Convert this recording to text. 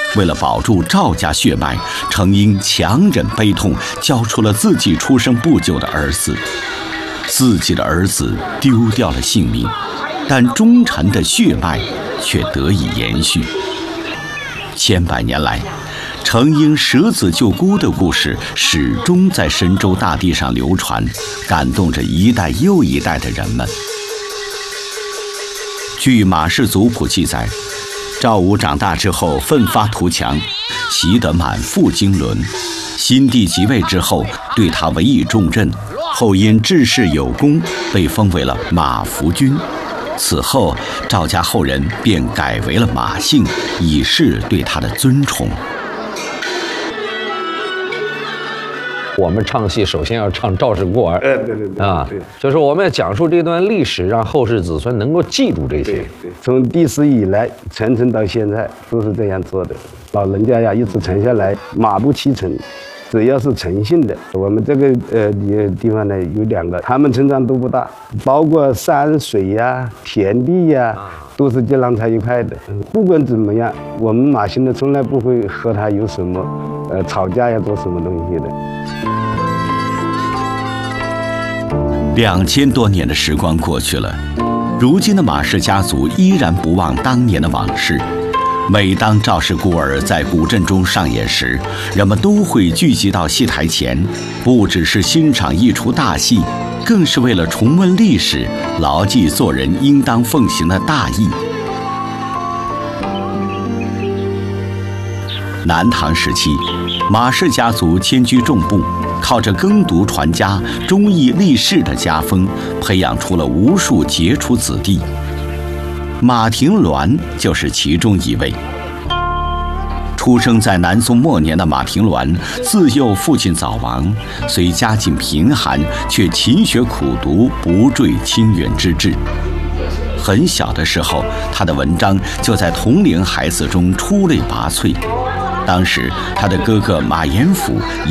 为了保住赵家血脉，程婴强忍悲痛，交出了自己出生不久的儿子。自己的儿子丢掉了性命，但忠臣的血脉却得以延续。千百年来，程婴舍子救姑的故事始终在神州大地上流传，感动着一代又一代的人们。据《马氏族谱》记载，赵武长大之后奋发图强，习得满腹经纶。新帝即位之后，对他委以重任，后因治世有功，被封为了马服君。此后，赵家后人便改为了马姓，以示对他的尊崇。 我们唱戏首先要唱赵氏孤儿， 对啊，就是我们要讲述这段历史，让后世子孙能够记住这些。 对，从历史以来传承到现在都是这样做的。老人家呀，一直传下来，马不欺臣，只要是诚信的。我们这个地方呢有两个，他们成长都不大，包括山水呀、田地呀，都是接壤在一块的。不管怎么样，我们马姓的从来不会和他有什么吵架呀，做什么东西的。 2000多年的时光过去了，如今的马氏家族依然不忘当年的往事。每当赵氏孤儿在古镇中上演时，人们都会聚集到戏台前，不只是欣赏一出大戏，更是为了重温历史，牢记做人应当奉行的大义。南唐时期，马氏家族迁居众部，靠着耕读传家、忠义立世的家风，培养出了无数杰出子弟。马廷鸾就是其中一位。出生在南宋末年的马廷鸾，自幼父亲早亡，虽家境贫寒，却勤学苦读，不坠清源之志。很小的时候，他的文章就在同龄孩子中出类拔萃。当时，他的哥哥马延甫